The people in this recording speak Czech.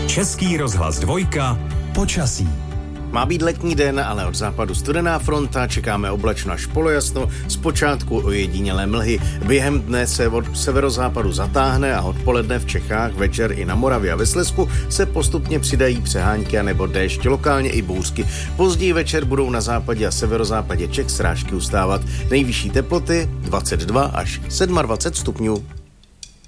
Český rozhlas 2. Počasí. Má být letní den, ale od západu studená fronta, čekáme oblačno až polojasno, zpočátku ojedinělé mlhy. Během dne se od severozápadu zatáhne a odpoledne v Čechách, večer i na Moravě a ve Slezsku se postupně přidají přehánky a nebo déšť, lokálně i bouřky. Později večer budou na západě a severozápadě Čech srážky ustávat. Nejvyšší teploty 22 až 27 stupňů.